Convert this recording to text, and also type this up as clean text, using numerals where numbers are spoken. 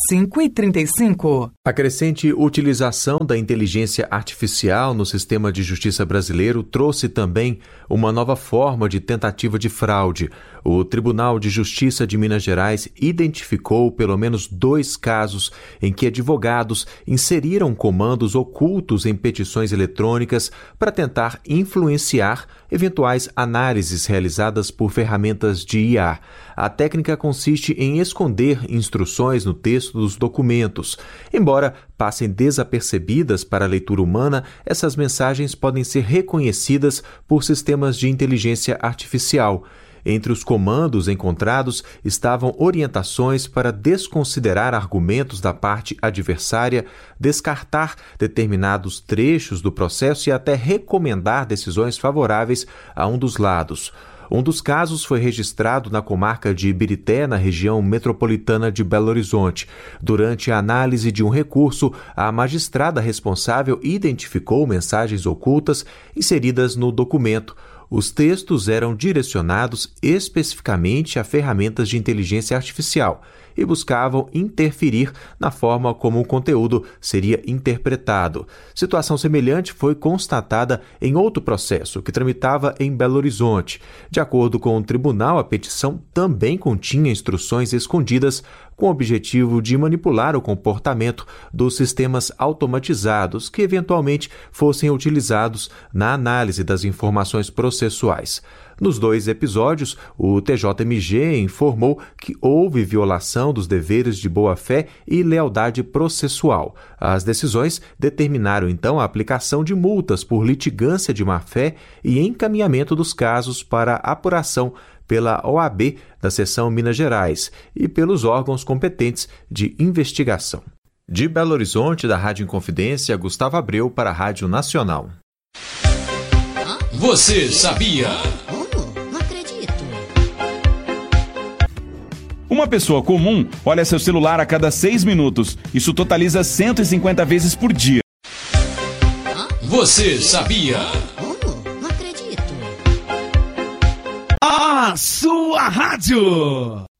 5h35. A crescente utilização da inteligência artificial no sistema de justiça brasileiro trouxe também uma nova forma de tentativa de fraude. O Tribunal de Justiça de Minas Gerais identificou pelo menos 2 casos em que advogados inseriram comandos ocultos em petições eletrônicas para tentar influenciar eventuais análises realizadas por ferramentas de IA. A técnica consiste em esconder instruções no texto dos documentos. Embora passem desapercebidas para a leitura humana, essas mensagens podem ser reconhecidas por sistemas de inteligência artificial. Entre os comandos encontrados estavam orientações para desconsiderar argumentos da parte adversária, descartar determinados trechos do processo e até recomendar decisões favoráveis a um dos lados. Um dos casos foi registrado na comarca de Ibirité, na região metropolitana de Belo Horizonte. Durante a análise de um recurso, a magistrada responsável identificou mensagens ocultas inseridas no documento. Os textos eram direcionados especificamente a ferramentas de inteligência artificial e buscavam interferir na forma como o conteúdo seria interpretado. Situação semelhante foi constatada em outro processo, que tramitava em Belo Horizonte. De acordo com o tribunal, a petição também continha instruções escondidas com o objetivo de manipular o comportamento dos sistemas automatizados que eventualmente fossem utilizados na análise das informações processuais. Nos 2 episódios, o TJMG informou que houve violação dos deveres de boa-fé e lealdade processual. As decisões determinaram, então, a aplicação de multas por litigância de má-fé e encaminhamento dos casos para apuração pela OAB da Seção Minas Gerais e pelos órgãos competentes de investigação. De Belo Horizonte, da Rádio Inconfidência, Gustavo Abreu para a Rádio Nacional. Você sabia? Não acredito. Uma pessoa comum olha seu celular a cada 6 minutos. Isso totaliza 150 vezes por dia. Você sabia? Não acredito. A sua rádio.